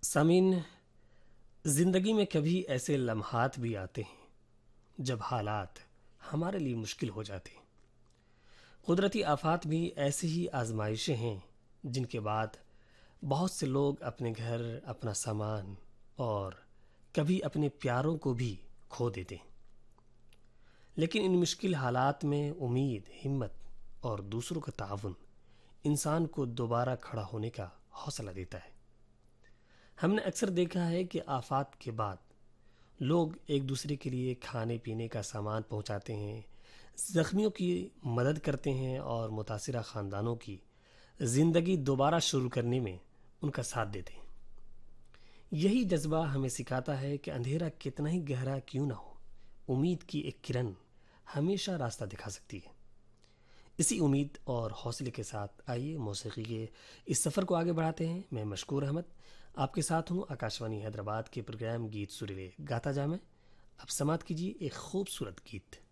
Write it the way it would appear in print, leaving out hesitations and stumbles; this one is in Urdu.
سامعین، زندگی میں کبھی ایسے لمحات بھی آتے ہیں جب حالات ہمارے لیے مشکل ہو جاتے ہیں۔ قدرتی آفات بھی ایسی ہی آزمائشیں ہیں جن کے بعد بہت سے لوگ اپنے گھر، اپنا سامان اور کبھی اپنے پیاروں کو بھی کھو دیتے ہیں۔ لیکن ان مشکل حالات میں امید، ہمت اور دوسروں کا تعاون انسان کو دوبارہ کھڑا ہونے کا حوصلہ دیتا ہے۔ ہم نے اکثر دیکھا ہے کہ آفات کے بعد لوگ ایک دوسرے کے لیے کھانے پینے کا سامان پہنچاتے ہیں، زخمیوں کی مدد کرتے ہیں اور متاثرہ خاندانوں کی زندگی دوبارہ شروع کرنے میں ان کا ساتھ دیتے ہیں۔ یہی جذبہ ہمیں سکھاتا ہے کہ اندھیرا کتنا ہی گہرا کیوں نہ ہو، امید کی ایک کرن ہمیشہ راستہ دکھا سکتی ہے۔ اسی امید اور حوصلے کے ساتھ آئیے موسیقی کے اس سفر کو آگے بڑھاتے ہیں۔ میں مشکور احمد آپ کے ساتھ ہوں آکاشوانی حیدرآباد کے پروگرام گیت سریلے گاتا جا میں۔ اب سماعت کیجیے ایک خوبصورت گیت۔